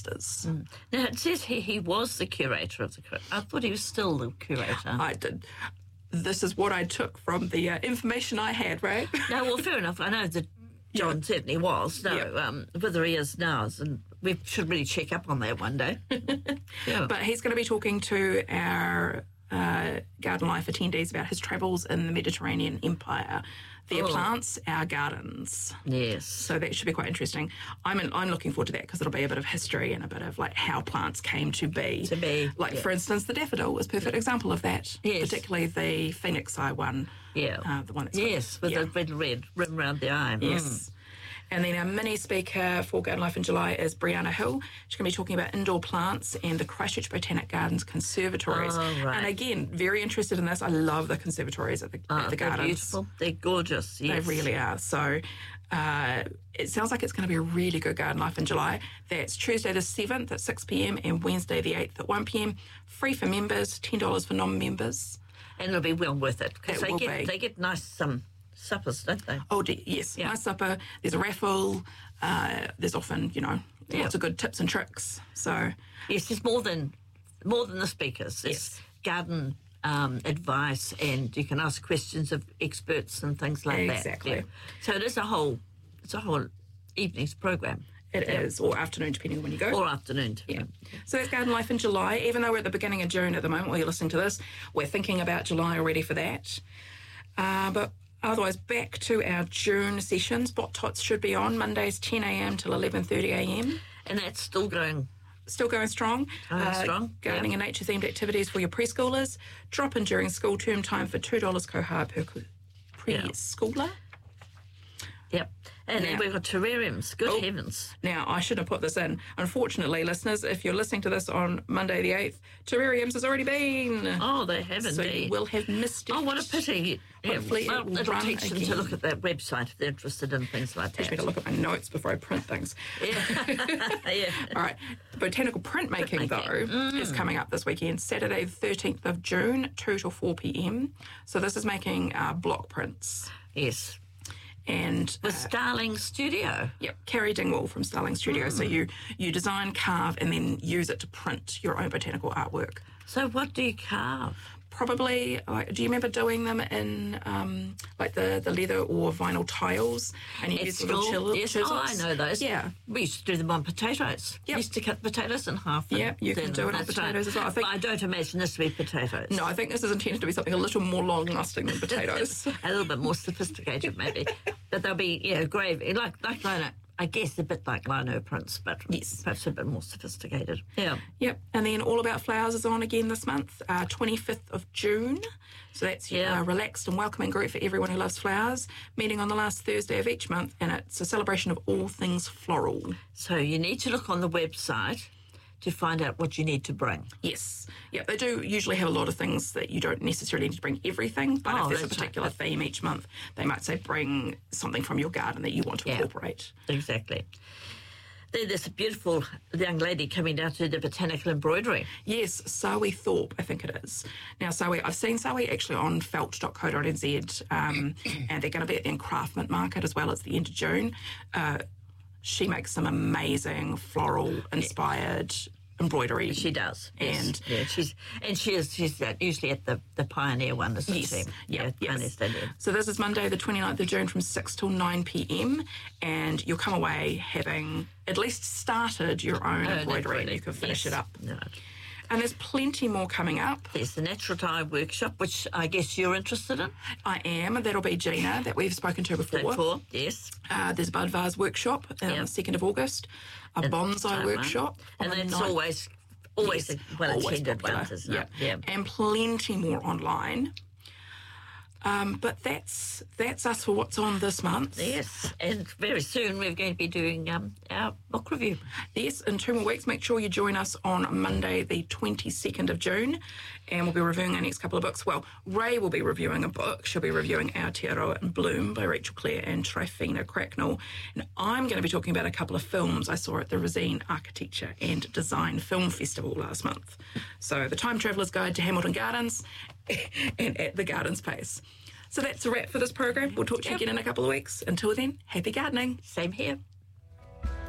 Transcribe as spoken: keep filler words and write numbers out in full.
Asters. Mm. Now, it says he, he was the curator of the... I thought he was still the curator. I did. This is what I took from the uh, information I had, right? No, well, fair enough. I know that John Yeah. certainly was. No, Yeah. um, whether he is now, and we should really check up on that one day. Yeah. But he's going to be talking to our uh, Garden Life attendees about his travels in the Mediterranean Empire, their Oh. plants, our gardens. Yes. So that should be quite interesting. I'm in, I'm looking forward to that because it'll be a bit of history and a bit of like how plants came to be. To be, Like, yeah. for instance, the daffodil was a perfect example of that. Yes. Particularly the phoenix eye one. Yeah. Uh, the one that's Yes, with yeah. the red, red rim around the eye. Mm. Yes. And then our mini speaker for Garden Life in July is Brianna Hill. She's going to be talking about indoor plants and the Christchurch Botanic Gardens conservatories. Oh, right. And again, very interested in this. I love the conservatories at the, Oh, at the they're gardens. beautiful. They're gorgeous. Yes. They really are. So uh, it sounds like it's going to be a really good Garden Life in July. That's Tuesday the seventh at six p.m. and Wednesday the eighth at one p.m. Free for members, ten dollars for non-members. And it'll be well worth it because It they will get be. they get nice um, suppers, don't they? Oh, de- yes. Yeah. Nice supper. There's a raffle. Uh, there's often, you know, Yeah. lots of good tips and tricks. So, Yes, it's more than more than the speakers. It's Yes. garden um, advice, and you can ask questions of experts and things like Exactly. that. Yeah. So it is a whole it's a whole evening's program. it is, or afternoon, depending on when you go. Or afternoon. Yeah. So that's Garden Life in July. Even though we're at the beginning of June at the moment while you're listening to this, we're thinking about July already for that. Uh, but otherwise, back to our June sessions. Bot Tots should be on Mondays ten a.m. till eleven thirty a.m. And that's still going. Still going strong. Going strong, Gardening yeah. and nature-themed activities for your preschoolers. Drop in during school term time for two dollars cohort per co- preschooler. Yep. And Yeah. then we've got terrariums. Good Oh. heavens. Now, I should have put this in. Unfortunately, listeners, if you're listening to this on Monday the eighth, terrariums has already been. Oh, they have so indeed. you will have missed it. Oh, what a pity. Yeah, Hopefully it well, will it'll run teach them to again. look at that website if they're interested in things like Teach me that. to look at my notes before I print things. Yeah. yeah. All right. Botanical printmaking, though, Mm. is coming up this weekend, Saturday the thirteenth of June, two till four p.m. So this is making uh, block prints. Yes. And With uh, Starling Studio. Yep, Kerry Dingwall from Starling Studio. So you, you design, carve, and then use it to print your own botanical artwork. So what do you carve? Probably, like, do you remember doing them in um, like the, the leather or vinyl tiles? And you At use little school? chil- Yes, chisels? oh, I know those. Yeah. We used to do them on potatoes. Yep. We used to cut potatoes in half. and Yep, you can then- do it on that's potatoes right. as well. I think- But I don't imagine this to be potatoes. No, I think this is intended to be something a little more long-lasting than potatoes. A little bit more sophisticated, maybe. But they'll be, yeah, gravy, like, like lino, I guess a bit like lino prints, but Yes. perhaps a bit more sophisticated. Yeah. Yep, and then All About Flowers is on again this month, uh, twenty-fifth of June. So that's your Yeah. uh, relaxed and welcoming group for everyone who loves flowers, meeting on the last Thursday of each month, and it's a celebration of all things floral. So you need to look on the website to find out what you need to bring. Yes, yep, they do usually have a lot of things that you don't necessarily need to bring everything, but Oh, if there's a that's right. particular theme each month, they might say bring something from your garden that you want to Yeah. incorporate. Exactly. Then there's a beautiful young lady coming down to the botanical embroidery. Yes, Sawi Thorpe, I think it is. Now, Sawi, I've seen Sawi actually on felt dot co dot n z, um, and they're going to be at the Encraftment Market as well at the end of June. Uh, she makes some amazing floral-inspired embroidery. She does. Yes. And- yeah, she's and she is she's uh, usually at the, the Pioneer one, isn't Yes, she? yeah, yeah, Pioneer yes. Stadium. So this is Monday the twenty-ninth of June from six till nine p.m, and you'll come away having at least started your own Oh, embroidery, and naturally. you can finish Yes. it up. No. And there's plenty more coming up. There's the Natural Dye Workshop, which I guess you're interested in. I am. That'll be Gina that we've spoken to before. Before, yes. Uh, there's a Bud Vase workshop on Yep. the second of August, a bonsai Taiwan. workshop. And on the that's ninth. always always Yes, a well always attended popular. one, isn't yeah. it? Yeah. And plenty more online. Um, but that's that's us for what's on this month. Yes, and very soon we're going to be doing um, our book review. Yes, in two more weeks. Make sure you join us on Monday, the twenty-second of June, and we'll be reviewing our next couple of books. Well, Ray will be reviewing a book. She'll be reviewing Aotearoa in Bloom by Rachel Clare and Tryphena Cracknell. And I'm going to be talking about a couple of films I saw at the Rosine Architecture and Design Film Festival last month. So, The Time Traveller's Guide to Hamilton Gardens and At the Garden's Pace. So that's a wrap for this program. We'll talk to you Yep. again in a couple of weeks. Until then, happy gardening. Same here.